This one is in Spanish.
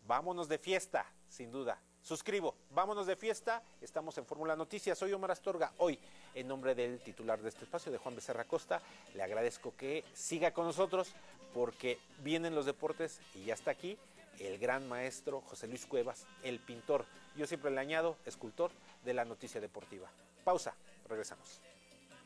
vámonos de fiesta, sin duda. Suscribo, vámonos de fiesta, estamos en Fórmula Noticias, soy Omar Astorga. Hoy, en nombre del titular de este espacio, de Juan Becerra Costa, le agradezco que siga con nosotros porque vienen los deportes y ya está aquí el gran maestro José Luis Cuevas, el pintor, yo siempre le añado, escultor de la noticia deportiva. Pausa, regresamos.